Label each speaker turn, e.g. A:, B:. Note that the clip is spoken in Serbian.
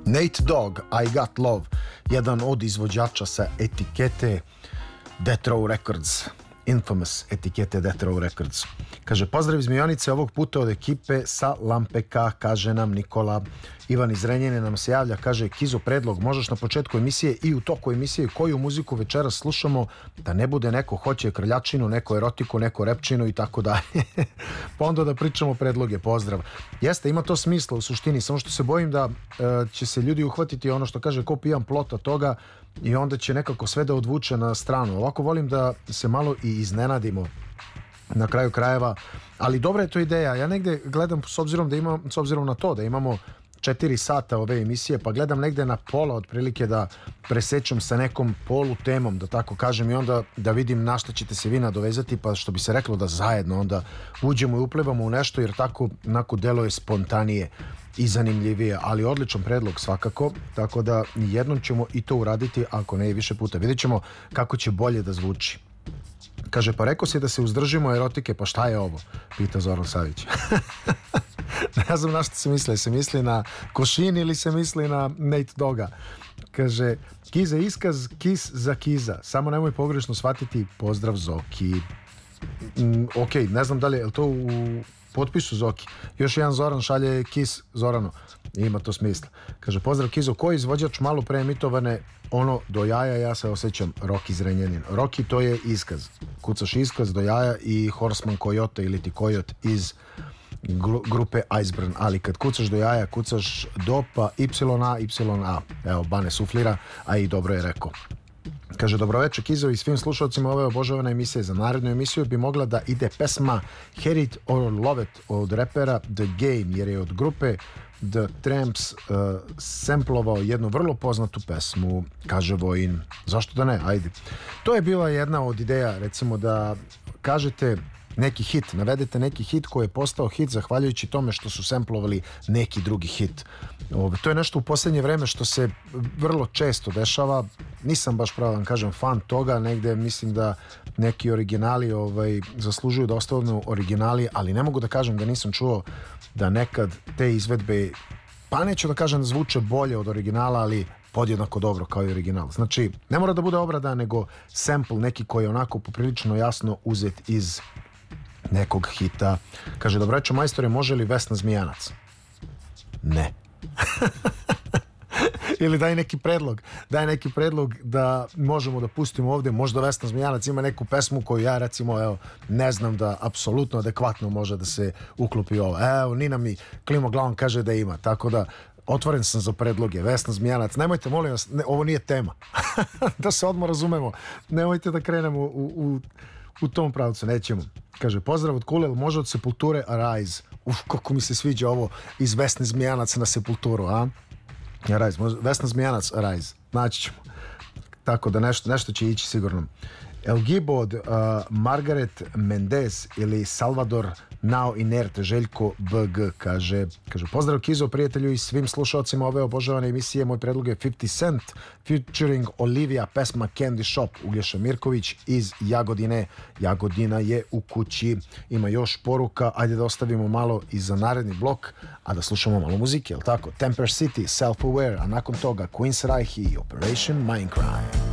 A: Nate Dogg, I Got Love, jedan od izvođača sa etikete Death Row Records, infamous etikete Death Row Records. Kaže, pozdrav iz Mionice, ovog puta od ekipe sa Lampeka, kaže nam Nikola. Ivan iz Renjine nam se javlja, kaže, Kizo, predlog, možeš na početku emisije i u toku emisije koju muziku večeras slušamo, da ne bude neko hoće krljačinu, neko erotiku, neko repčinu i tako dalje. Pa onda da pričamo predloge, pozdrav. Jeste, ima to smisla u suštini, samo što se bojim da će se ljudi uhvatiti ono što kaže ko pijan plota toga i onda će nekako sve da odvuče na stranu. Ovako volim da se malo i iznenadimo na kraju krajeva, ali dobra je to ideja. Ja negde gledam, s obzirom na to da imamo 4 sata ove emisije, pa gledam negde na pola otprilike da presečem sa nekom polu temom, da tako kažem, i onda da vidim na što ćete se vi nadovezati, pa što bi se reklo da zajedno onda uđemo i uplivamo u nešto, jer tako onako deluje spontanije i zanimljivije, ali odličan predlog svakako, tako da jednom ćemo i to uraditi, ako ne i više puta. Vidjet ćemo kako će bolje da zvuči. Kaže, pa rekao si da se uzdržimo erotike, pa šta je ovo? Pita Zoran Savić. Ne znam na što se misli. Se misli na Košin ili se misli na Nate Dogga? Kaže, Kiza iskaz, kis za Kiza. Samo nemoj pogrešno shvatiti, pozdrav Zoki. Ok, ne znam da li je to u potpisu Zoki. Još jedan Zoran šalje kis Zoranu. Ima to smisla. Kaže, pozdrav Kizo, ko je izvođač malo pre emitovane ono do jaja, ja se osjećam Roki iz Renjanin. Roki, to je iskaz. Kucaš iskaz do jaja i Horseman Coyote ili ti Coyote iz grupe Iceburn, ali kad kucaš do jaja, kucaš do pa YA. Evo, Bane suflira, a i dobro je rekao. Kaže, dobroveče Kizo i svim slušalcima ove obožavane emisije. Za narednu emisiju bi mogla da ide pesma Hate It or Love It od repera The Game, jer je od grupe The Tramps samplovao jednu vrlo poznatu pesmu, kaže Vojin. Zašto da ne? Ajde. To je bila jedna od ideja, recimo da kažete neki hit, navedete neki hit koji je postao hit zahvaljujući tome što su samplovali neki drugi hit. To je nešto u posljednje vreme što se vrlo često dešava. Nisam baš pravo da kažem fan toga, negde mislim da neki originali zaslužuju da ostanu originali, ali ne mogu da kažem da nisam čuo da nekad te izvedbe, pa neću da kažem da zvuče bolje od originala, ali podjednako dobro kao i original. Znači, ne mora da bude obrada, nego sample neki koji je onako poprilično jasno uzet iz nekog hita. Kaže, dobroveče majstore, može li Vesna Zmijanac? Ne. Ili daj neki predlog da možemo da pustimo ovdje. Možda Vesna Zmijanac ima neku pesmu koju ja recimo ne znam da apsolutno adekvatno može da se uklopi ovo. Evo, Nina mi klimo glavom kaže da ima, tako da otvoren sam za predloge. Vesna Zmijanac, nemojte molim vas, ovo nije tema. Da se odmah razumemo, nemojte da krenemo u tom pravcu, nećemo. Kaže, pozdrav od Kulel, može od Sepulture Arise. Kako mi se sviđa ovo iz Vesne Zmijanac na Sepulturu, a? Arise, Vesna Zmijanac Arise, naći ćemo. Tako da nešto će ići sigurno. El Gibo od Margaret Mendez ili Salvador Nao Inerte, Željko BG kaže, pozdrav Kizo, prijatelju i svim slušalcima ove obožavane emisije. Moj predlog je 50 Cent featuring Olivia, pesma Candy Shop. Uglješa Mirković iz Jagodine. Jagodina je u kući. Ima još poruka, ajde da ostavimo malo i za naredni blok, a da slušamo malo muzike, jel tako? Temper City, Self Aware, a nakon toga Queen's Reich i Operation Mindcrime.